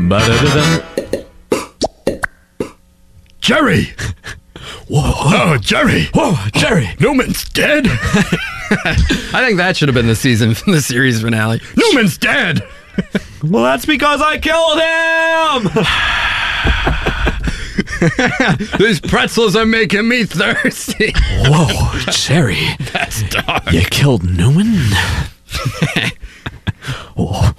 Jerry! Whoa. Oh, Jerry! Whoa, Jerry! Newman's dead? I think that should have been the series finale. Newman's dead! Well, that's because I killed him! These pretzels are making me thirsty. Whoa, Jerry. That's dark. You killed Newman? Whoa.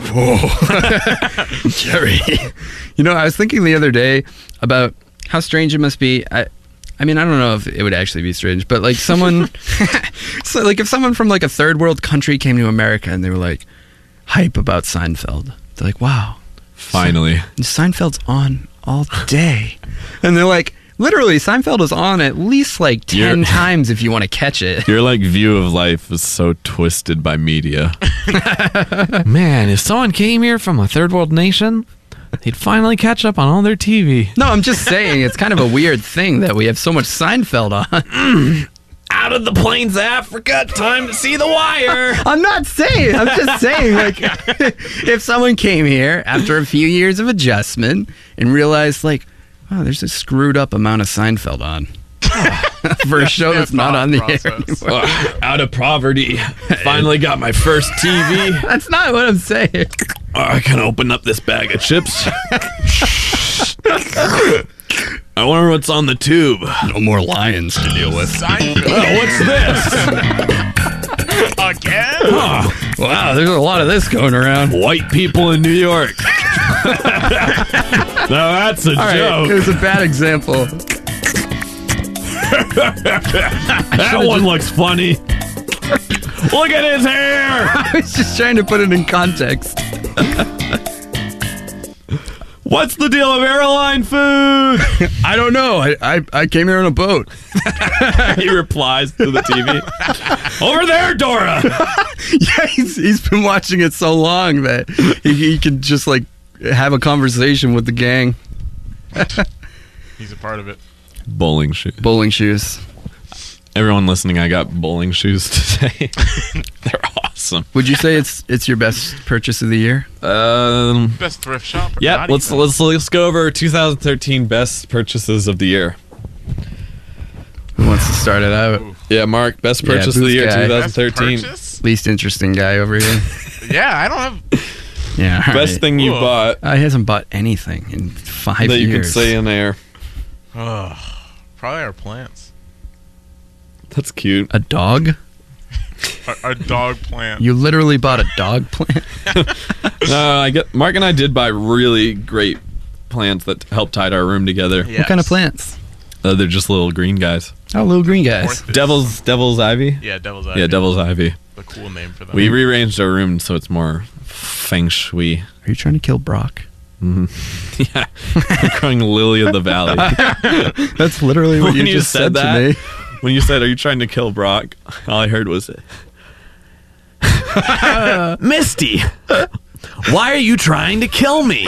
Jerry. You know, I was thinking the other day about how strange it must be. I mean, I don't know if it would actually be strange, but like someone, so like if someone from like a third world country came to America and they were like hype about Seinfeld, they're like, wow. Finally. Seinfeld's on all day. And they're like, literally, Seinfeld is on at least like 10 times if you want to catch it. Your like view of life is so twisted by media. Man, if someone came here from a third world nation, they'd finally catch up on all their TV. No, I'm just saying, it's kind of a weird thing that we have so much Seinfeld on. Out of the plains of Africa, time to see The Wire. I'm not saying, I'm just saying, like, if someone came here after a few years of adjustment and realized, like, oh, there's a screwed up amount of Seinfeld on. For a show that's not on the air anymore. Out of poverty, finally got my first TV. That's not what I'm saying. I can open up this bag of chips. I wonder what's on the tube. No more lions to deal with. Oh, what's this? Again? Huh. Wow, there's a lot of this going around. White people in New York. Now that's a All right, joke. it was a bad example. That one looks funny. Look at his hair. I was just trying to put it in context. What's the deal of airline food? I don't know. I came here on a boat. He replies to the TV. Over there, Dora. Yeah, he's been watching it so long that he can just like have a conversation with the gang. He's a part of it. Bowling shoes. Bowling shoes. Everyone listening, I got bowling shoes today. They're awesome. Would you say it's your best purchase of the year? Best thrift shop? Yeah, let's go over 2013 best purchases of the year. Who wants to start it out? Yeah, Mark, best Yeah, purchase of the Boots year, guy. 2013. Best purchase? Least interesting guy over here. Yeah, I don't have... Yeah. all Best right. thing you Whoa. bought He hasn't bought anything in 5 that years. you can say in air. Probably our plants. That's cute. A dog? Our dog plant. You literally bought a dog plant? No, Mark and I did buy really great plants that help tide our room together. Yes. What kind of plants? They're just little green guys. Oh, little green guys. Orthis. Devil's ivy. Yeah, devil's ivy. Yeah, devil's ivy. The cool name for them. We rearranged our room so it's more feng shui. Are you trying to kill Brock? Yeah, we're growing lily of the valley. That's literally what When you you just said said to that, me. When you said, "Are you trying to kill Brock?" all I heard was, "Misty, why are you trying to kill me?"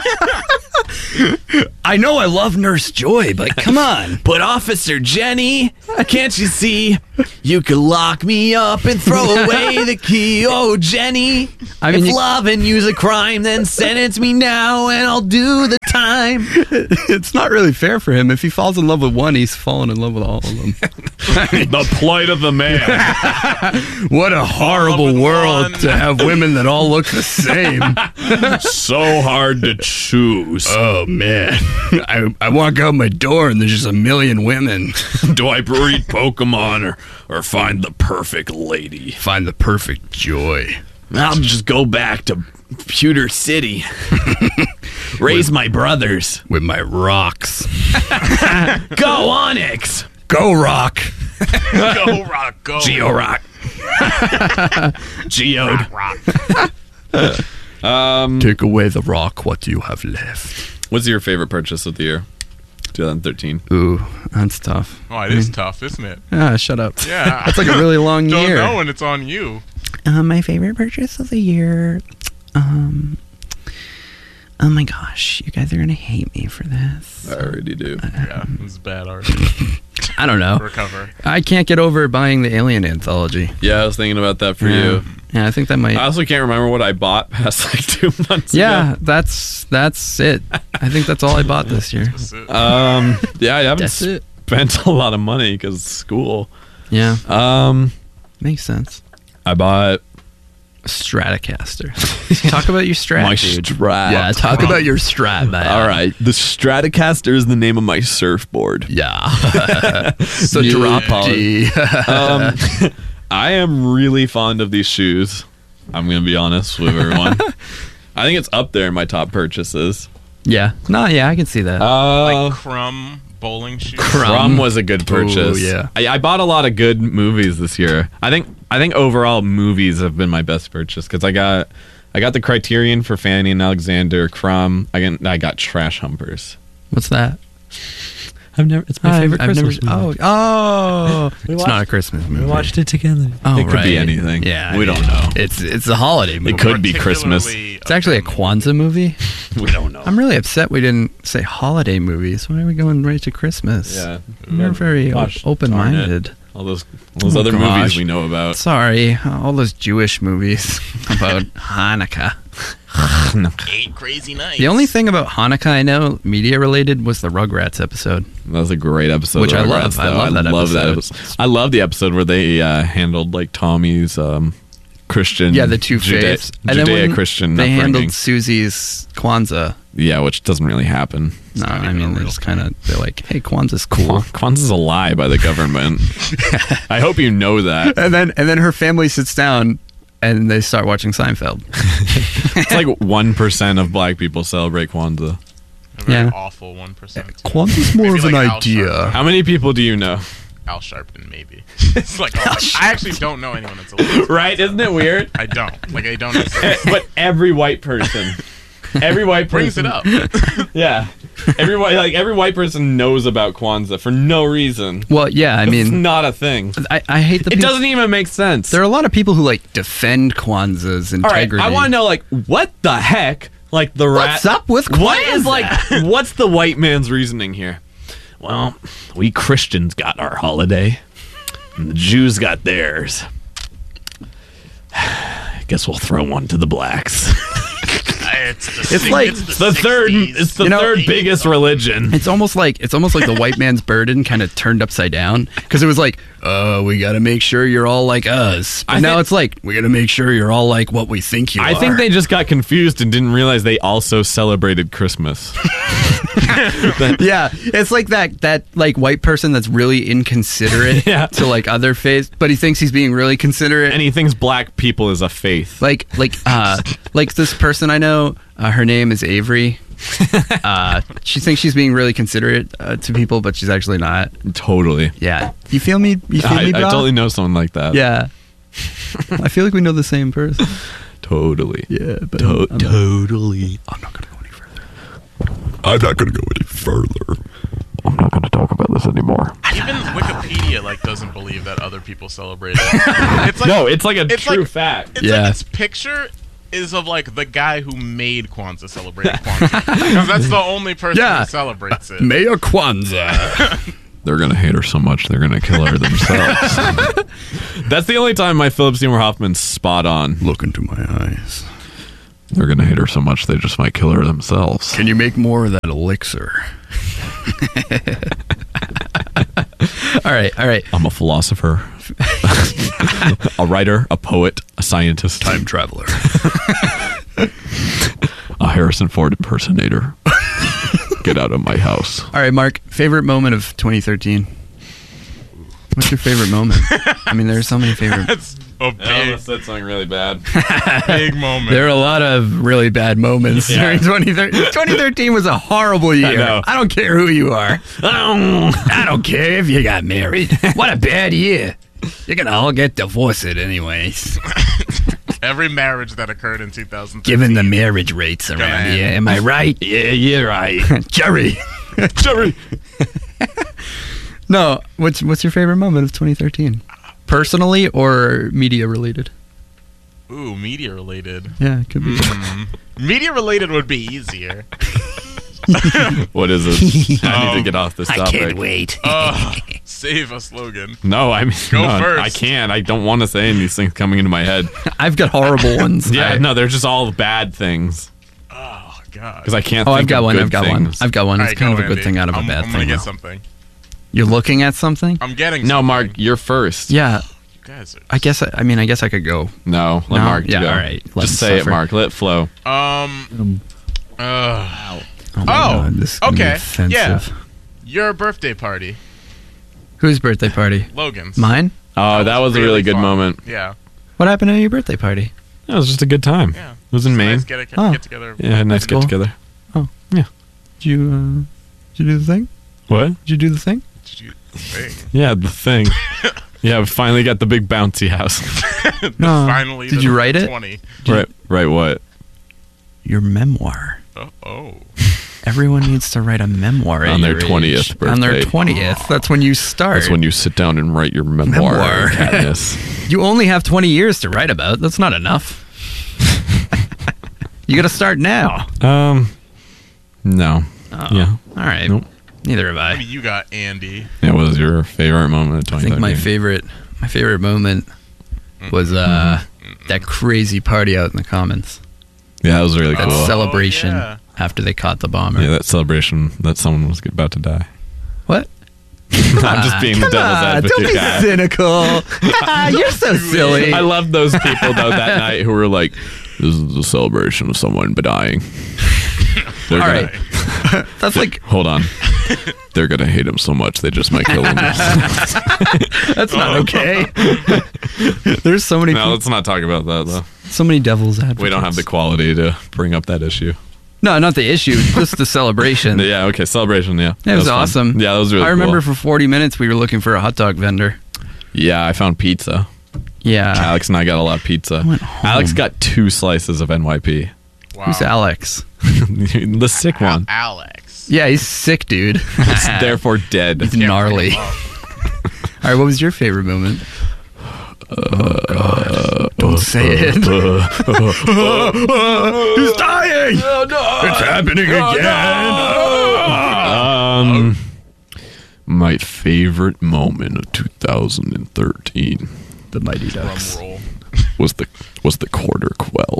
I know I love Nurse Joy, but come on. But Officer Jenny, can't you see? You could lock me up and throw away the key. Oh, Jenny, I mean, if you- loving you's a crime, then sentence me now and I'll do the time. It's not really fair for him. If he falls in love with one, he's fallen in love with all of them. The plight of the man. What a horrible with world one. to have women that all look the same. So hard to choose. Oh man, I walk out my door and there's just a million women. Do I breed Pokemon or find the perfect lady? Find the perfect Joy. I'll just go back to Pewter City. Raise my brothers. With my rocks. Go Onyx. Go Rock. Go rock, go. Geo-Rock. Geode. Rock. Take away the rock, what do you have left? What's your favorite purchase of the year? 2013. Ooh, that's tough. Oh, it is tough, isn't it? Ah, shut up. Yeah. That's like a really long Don't year. know when it's on you. My favorite purchase of the year. Oh my gosh, you guys are gonna hate me for this. I already do. Yeah, it's bad art. I don't know. recover. I can't get over buying the Alien anthology. Yeah, I was thinking about that for you. Yeah, I think that might. I also can't remember what I bought past like 2 months Yeah, ago. that's it. I think that's all I bought this year. That's it. Yeah, I haven't That's it. spent a lot of money because school. Yeah, Um, makes sense. I bought Stratocaster. Talk about your Strat, my dude. Strat. Yeah, talk about your Strat, man. All right, the Stratocaster is the name of my surfboard. Yeah. So Smooth drop polish. D. I am really fond of these shoes. I'm gonna be honest with everyone. I think it's up there in my top purchases. Yeah. No, yeah, I can see that. Like Crumb bowling shoes. Crumb was a good purchase. Ooh, yeah. I bought a lot of good movies this year. I think overall movies have been my best purchase because I got the Criterion for Fanny and Alexander. Crumb. I got Trash Humpers. What's that? It's my favorite Christmas movie. Oh. It's not a Christmas movie. it together. Oh, It could be right. anything. Yeah. We don't know. It's a holiday movie. It could be Christmas. Particularly It's actually a Kwanzaa movie. We don't know. I'm really upset we didn't say holiday movies. Why are we going right to Christmas? Yeah. We're very Gosh, open-minded. All those Oh, other gosh. movies we know about. Sorry, all those Jewish movies about Hanukkah. 8 Crazy Nights. The only thing about Hanukkah I know, media related, was the Rugrats episode. That was a great episode. Which of I love. Rugrats, I though. love that episode. I love the episode where they handled like Tommy's Christian. Yeah, the two faiths. And then when Judeo-Christian they upbringing. handled Susie's Kwanzaa. Yeah, which doesn't really happen. No, not I even mean, a they're real just kind of, they're like, hey, Kwanzaa's cool. Kwanzaa's a lie by the government. I hope you know that. And then her family sits down and they start watching Seinfeld. It's like 1% of black people celebrate Kwanzaa. A very Yeah. awful 1%. Kwanzaa's more of an idea. How many people do you know? Al Sharpton, maybe. It's like, I actually don't know anyone that's a Right? Isn't it weird? I don't. Like, I don't know. But every white person. Every white Brings person it up. Yeah. Every white person knows about Kwanzaa for no reason. Well, yeah, I It's mean, not a thing. I hate the It people. doesn't even make sense. There are a lot of people who like defend Kwanzaa's All right, integrity. I want to know, like, what the heck? Like, the rat. What's up with What is, Kwanzaa? like, what's the white man's reasoning here? Well, we Christians got our holiday, and the Jews got theirs. Guess we'll throw one to the blacks. It's like the third. It's the You know, third biggest religion. It's almost like the white man's burden kind of turned upside down because it was like, oh, we got to make sure you're all like us. But now it's like we got to make sure you're all like what we think you are. I think they just got confused and didn't realize they also celebrated Christmas. Yeah, it's like that like white person that's really inconsiderate Yeah. to like other faiths, but he thinks he's being really considerate. And he thinks black people is a faith. like this person I know, her name is Avery. She thinks she's being really considerate to people, but she's actually not. Totally. Yeah, you feel me? You feel I me, bro? totally know someone like that. Yeah. I feel like we know the same person. Totally. Yeah, but Totally. I'm not gonna go any further. I'm not going to go any further. I'm not going to talk about this anymore. Even Wikipedia like doesn't believe that other people celebrate it. It's like, No, it's like a it's true like- fact. It's Yeah. like its picture is of like the guy who made Kwanzaa celebrating Kwanzaa because that's the only person Yeah. who celebrates it. Mayor Kwanzaa. They're going to hate her so much they're going to kill her themselves. That's the only time my Philip Seymour Hoffman's spot on. Look into my eyes. They're going to hate her so much they just might kill her themselves. Can you make more of that elixir? All right. I'm a philosopher, a writer, a poet, a scientist, Time traveler. a Harrison Ford impersonator. Get out of my house. All right, Mark. Favorite moment of 2013. What's your favorite moment? I mean, there's so many favorite. That's a big, said something really bad. big moment. There are a lot of really bad moments during 2013. 2013 was a horrible year. know. I don't care who you are. I don't care if you got married. What a bad year. You're gonna all get divorced anyways. Every marriage that occurred in 2013. Given the marriage rates around Gonna here, end. am I right? Yeah, you're right. Jerry. Jerry. No, what's your favorite moment of 2013? Personally or media related? Ooh, media related. Yeah, it could be. Media related would be easier. What is it? I need to get off this topic. wait. Save us, Logan. No, I mean, Go no, first. I can't. I don't want to say any of these things coming into my head. I've got horrible ones. Yeah, no, they're just all bad things. Oh God. Because I can't. Oh, think I've got of one. good I've got one. things. I've got one. All It's right, kind of go, a good Andy. thing out of a bad I'm gonna thing. get though. something. You're looking at something? I'm getting. No, something. Mark, you're first. Yeah. You guys are. I guess I could go. No, let No? Mark Yeah, go. all right. Let him Just say suffer. it, Mark. Let it flow. Oh, my God, this is gonna be okay. offensive. Yeah. Your birthday party, Whose birthday party? Logan's. Mine? Oh, that was a really good fun. moment. Yeah. What happened at your birthday party? It was just a good time. Yeah. It was in It's a Maine. Nice Oh. get together. Yeah, nice Cool. get together. Did you do the thing? What? Did you do the thing? Yeah, the thing. Yeah, we finally got the big bouncy house. No. Finally. Did the you write it? 20. Right. What? Your memoir. Oh. Everyone needs to write a memoir On at their your 20th age. On their birthday. 20th. That's when you start. That's when you sit down and write your memoir. Memoir. Katniss. You only have 20 years to write about. That's not enough. You got to start now. No. Oh. Yeah. All right. Nope. Neither have I I. mean, you got Andy. It was your favorite moment of I 2013. think my favorite moment was that crazy party out in the Commons. Yeah, that was really That cool. celebration yeah. after they caught the bomber. Yeah, that celebration that someone was about to die. What? I'm just being the devil's advocate Don't be guy. cynical. You're so silly. I love those people though that night who were like, "This is a celebration of someone dying." They're All gonna- right. That's like Hold on. They're gonna hate him so much they just might kill him. that's not okay. There's so many No, let's not talk about that though. so many devil's advocates. We don't have the quality to bring up that issue. No, not the issue. Just the celebration. Yeah, okay, celebration. Yeah, It was fun. awesome. Yeah, that was really. I remember cool. for 40 minutes we were looking for a hot dog vendor. Yeah, I found pizza. Yeah. Alex and I got a lot of pizza. went home. Alex got 2 slices of NYP. Wow. Who's Alex? The sick one. Alex. Yeah, he's sick, dude. It's therefore dead. He's gnarly. Wow. All right, what was your favorite moment? Oh, God. Don't say it. He's dying! Oh, no. It's happening again! My favorite moment of 2013 The Mighty Drum Ducks. roll. was the quarter quell.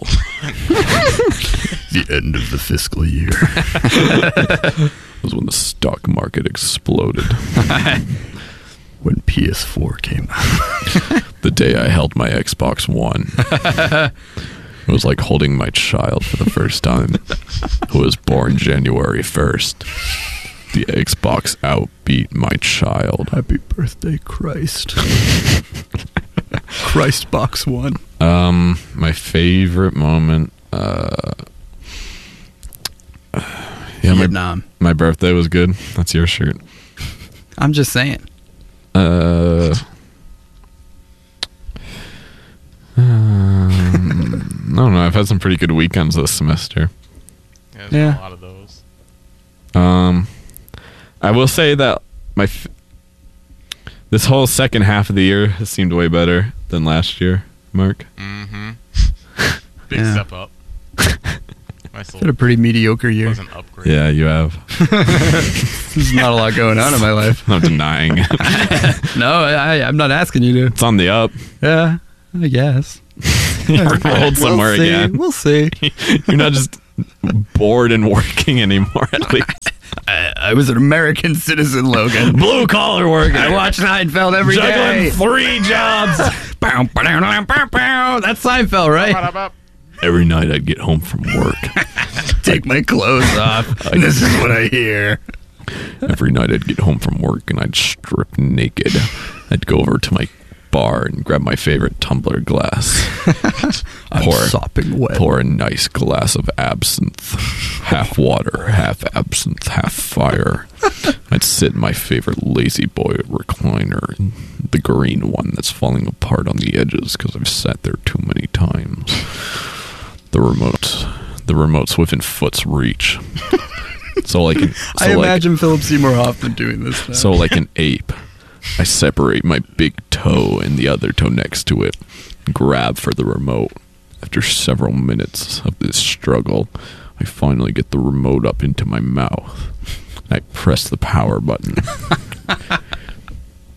The end of the fiscal year. Was when the stock market exploded. When PS4 came out. The day I held my Xbox One. It was like holding my child for the first time, who was born January 1st. The Xbox outbeat my child. Happy birthday, Christ. Christ Box One. My favorite moment. Vietnam. My birthday was good. That's your shirt. I'm just saying. I don't know. I've had some pretty good weekends this semester. Yeah, there's Yeah. a lot of those. I will say that this whole second half of the year has seemed way better than last year, Mark. Mm-hmm. Big Yeah. step up. Nice Had a little pretty mediocre year. pleasant upgrade. Yeah, you have. There's not a lot going on in my life. I'm denying it. No, I'm not asking you to. It's on the up. Yeah, I guess. You're rolled somewhere we'll see. again. We'll see. You're not just bored and working anymore, at least. I was an American citizen, Logan. Blue collar worker. I watch Seinfeld every day. Juggling 3 jobs. That's Seinfeld, right? Ba-da-ba. Every night I'd get home from work. Take my clothes off. And this is what I hear. Every night I'd get home from work and I'd strip naked. I'd go over to my bar and grab my favorite tumbler glass. I'm sopping wet. Pour a nice glass of absinthe. Half water, half absinthe, half fire. I'd sit in my favorite Lazy Boy recliner, the green one that's falling apart on the edges because I've sat there too many times. The remote's within foot's reach. So like I imagine Philip Seymour Hoffman doing this now. So like an ape, I separate my big toe and the other toe next to it, grab for the remote. After several minutes of this struggle, I finally get the remote up into my mouth. I press the power button.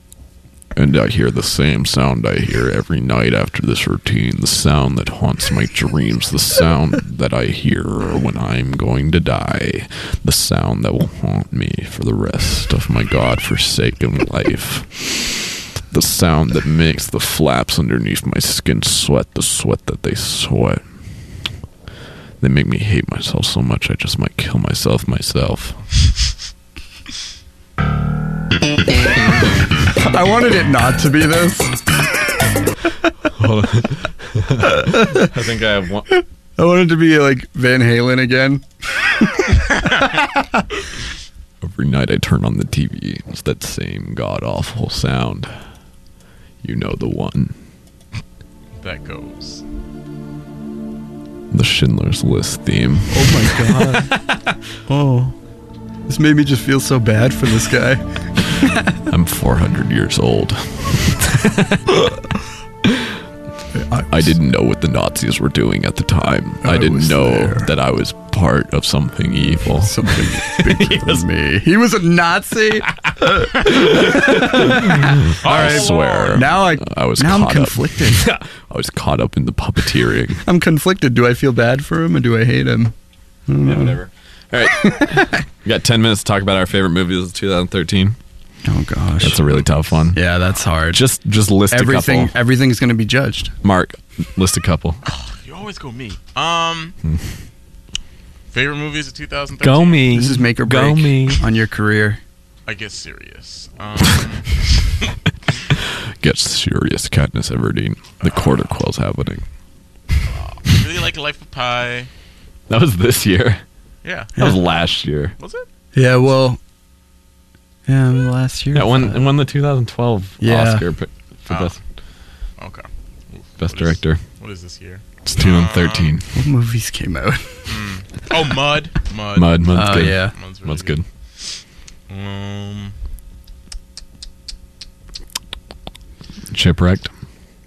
And I hear the same sound I hear every night after this routine. The sound that haunts my dreams. The sound that I hear when I'm going to die. The sound that will haunt me for the rest of my God-forsaken life. The sound that makes the flaps underneath my skin sweat. The sweat that they sweat. They make me hate myself so much I just might kill myself. I wanted it not to be this. Hold on. I think I have one. I wanted to be like Van Halen again. Every night I turn on the TV. It's that same god-awful sound. You know the one. That goes. The Schindler's List theme. Oh my god. Oh. This made me just feel so bad for this guy. I'm 400 years old. I didn't know what the Nazis were doing at the time. I didn't was know there. that I was part of something evil. Something bigger than me. He was a Nazi. I swear. Now I was I'm caught conflicted. up. I was caught up in the puppeteering. I'm conflicted. Do I feel bad for him or do I hate him? Yeah, whatever. All right. We got 10 minutes to talk about our favorite movies of 2013. Oh gosh. That's a really tough one. Yeah, that's hard. Just list a couple. Everything's going to be judged. Mark, list a couple. You always go me. Favorite movies of 2013? Go me. This is make or Go break me. on your career. I get serious. Get serious, Katniss Everdeen. The quarter quell's happening. I really like Life of Pi. That was this year. Yeah. That was last year. Was it? Yeah, well. Yeah, last year. Yeah, it won the 2012 Yeah. Oscar for Oh. best Okay. best What is- director. What is this year? It's 2013. What movies came out? Oh, Mud. Mud's Oh, good. yeah. Mud's really Mud's good. Shipwrecked.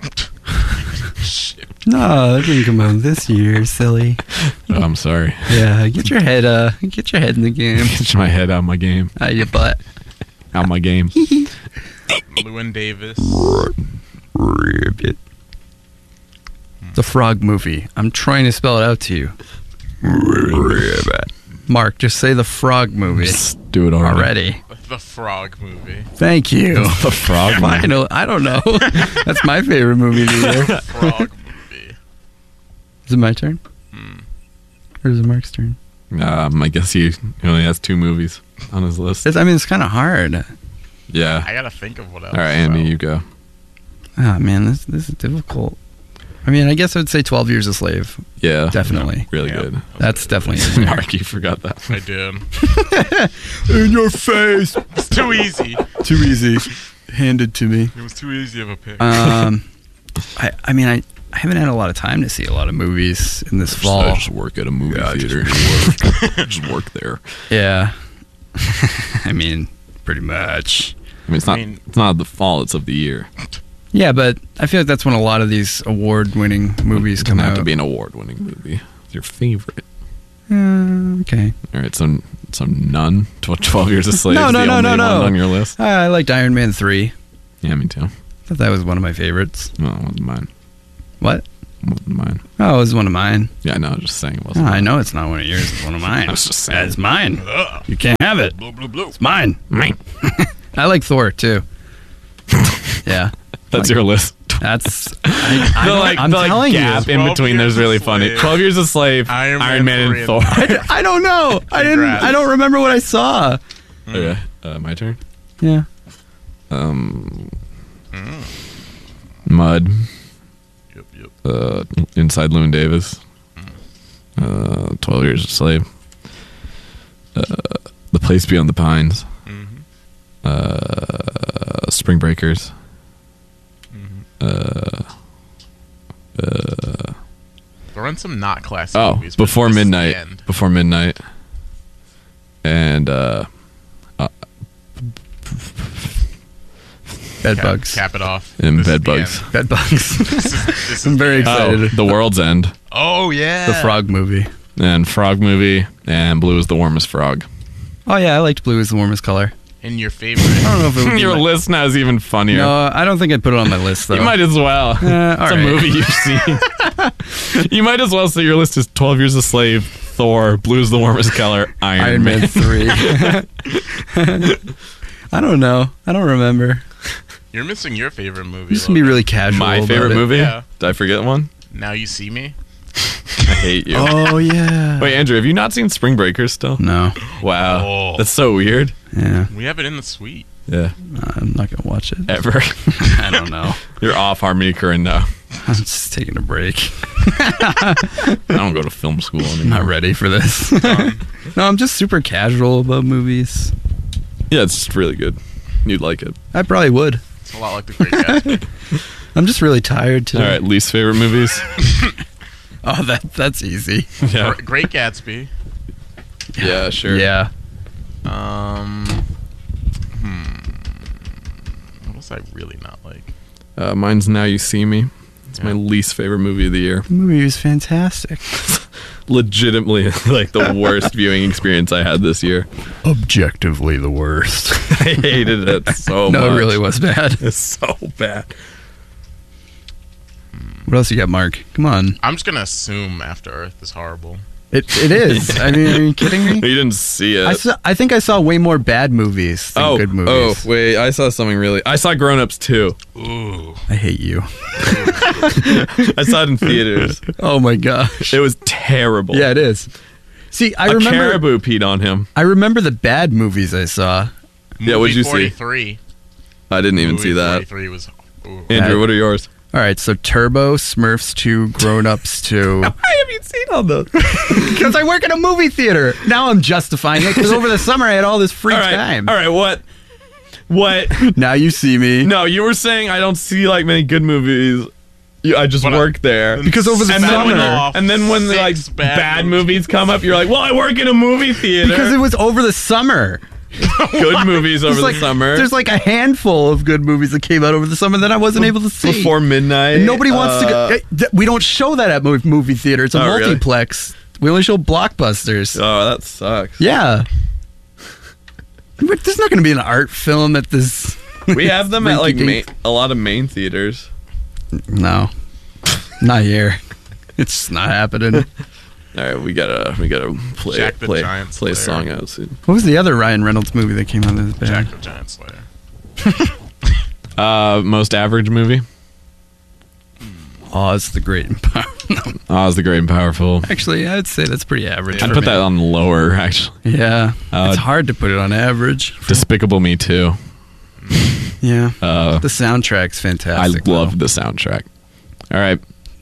No, that didn't come out this year, silly. Oh, I'm sorry. Yeah, get your head in the game. Get my head out of my game. Out of your butt. Out of my game. Llewyn Davis. Ribbit. The Frog Movie. I'm trying to spell it out to you. Ribbit. Mark, just say The Frog Movie Just do it already. The Frog Movie. Thank you. The frog. I don't know. That's my favorite movie of the year. Frog Movie. Is it my turn? Or is it Mark's turn? I guess he only has 2 movies on his list. It's kind of hard. Yeah. I gotta think of what else. All right, Andy, you go. Ah, man, this is difficult. I mean, I guess I would say 12 Years a Slave. Yeah. Definitely. Really Yeah. good. That's definitely Mark, you forgot that. I did. in your face. It's too easy. Too easy. Handed to me. It was too easy of a pick. I mean, I haven't had a lot of time to see a lot of movies in this fall. I just work at a movie Yeah, theater. Just work there. Yeah. I mean, pretty much. I mean, it's not the fall, it's of the year. Yeah, but I feel like that's when a lot of these award-winning movies It come doesn't have out. to be an award-winning movie. It's your favorite. Okay. All right, so none. 12 Years a Slave No, is no, the no, only no, no. one on your list? I liked Iron Man 3. Yeah, me too. I thought that was one of my favorites. No, it wasn't mine. What? It wasn't mine. Oh, it was one of mine. Yeah, no, I was just saying it Oh, wasn't I mine. know it's not one of yours. It's one of mine. I was just saying. It's mine. Ugh. You can't have it. Blue, blue, blue. It's mine. Mine. I like Thor, too. Yeah. That's your list. That's... I'm telling gap you. in 12 between there's Years a really Slave. funny. 12 Years a Slave, Iron Man and 3, Thor. I don't know. Congrats. I don't remember what I saw. Okay, my turn. Yeah. Mud. Yep. Inside Llewyn Davis. 12 Years a Slave. The Place Beyond the Pines. Spring Breakers. Throw in some not classic Oh, movies. but Before this is the Midnight. end. Before Midnight. And Bedbugs. Cap it off. And This is the Bedbugs. end. Bedbugs. This is I'm very the end. excited. The World's End. Oh, yeah. The Frog Movie. And Frog Movie. And Blue is the Warmest Frog. Oh, yeah. I liked blue as the warmest color. in your favorite. I don't know if it would be Your my- list now is even funnier. No, I don't think I'd put it on my list though. You might as well. all It's a right. movie you've seen. You might as well say your list is 12 Years a Slave, Thor, Blue's the Warmest Color, Iron Man. 3. I don't know. I don't remember. You're missing your favorite movie. Just be really casual. My about favorite it. movie? Yeah. Did I forget one? Now You See Me. I hate you. Oh yeah. Wait, Andrew, have you not seen Spring Breakers still? No. Wow. Oh. That's so weird. Yeah. We have it in the suite. Yeah. I'm not gonna watch it. Ever. I don't know. You're off Harmony Korine now. I'm just taking a break. I don't go to film school I'm anymore. not ready for this. No, I'm just super casual about movies. Yeah, it's really good. You'd like it. I probably would. It's a lot like The Great Gatsby. I'm just really tired today. All right, least favorite movies? Oh, that's easy. Yeah. Great Gatsby. Yeah, sure. Yeah. What else I really not like? Mine's Now You See Me. It's my least favorite movie of the year. The movie was fantastic. Legitimately, like the worst viewing experience I had this year. Objectively the worst. I hated it so much. No, it really was bad. It's so bad. What else you got, Mark? Come on. I'm just gonna assume After Earth is horrible. It is. I mean, are you kidding me? You didn't see it. I think I saw way more bad movies than good movies. Oh, wait. I saw something really. I saw Grown Ups 2. Ooh. I hate you. I saw it in theaters. Oh my gosh. It was terrible. Yeah, it is. See, I A remember. caribou peed on him. I remember the bad movies I saw. Yeah, what'd you see? 43. I didn't even Movie see that. 43 was. Ooh. Andrew, what are yours? All right, so Turbo, Smurfs 2, Grown Ups 2. Why have you seen all those? Because I work in a movie theater. Now I'm justifying it because over the summer I had all this free time. All right, what? Now You See Me. No, you were saying I don't see like many good movies. I just But work there. Because over the And then, when, summer. and then when like Six bad movies come up, you're like, well, I work in a movie theater. Because it was over the summer. good movies over There's the summer. There's like a handful of good movies that came out over the summer that I wasn't able to see. Before midnight. And nobody wants to go. We don't show that at movie theater. It's a Oh, really? multiplex. We only show blockbusters. Oh, that sucks. Yeah. There's not going to be an art film at this. We have them at like rinky-dink. a lot of main theaters. No, not here. It's just not happening. All right, we gotta play Jack the Giant a Slayer. song out soon. What was the other Ryan Reynolds movie that came out of this Jack bad? the Giant Slayer. Most average movie. Oz the Great and Powerful. No, Oz the Great and Powerful. actually, I'd say that's pretty average. I'd for put me. that on lower, actually. Yeah, Uh, it's hard to put it on average. Despicable Me Too. Yeah, Uh, the soundtrack's I fantastic. loved the soundtrack. All right.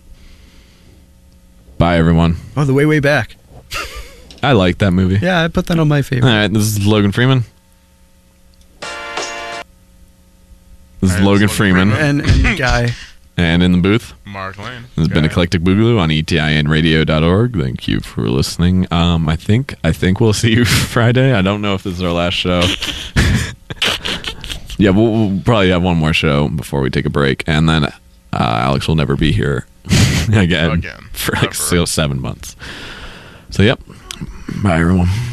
Bye, everyone. Oh, the way back. I like that movie. Yeah, I put that on my All favorite. right, this is Logan Freeman. This is All right, Logan this is Freeman. Logan And Guy. And in the booth, Mark Lane. this has been Yeah. Eclectic Boogaloo on etinradio.org. Thank you for listening. I think we'll see you Friday. I don't know if this is our last show. Yeah, we'll probably have one more show before we take a break, and then Alex will never be here again Again. for like Forever. 7 months. So, yep. Bye, everyone.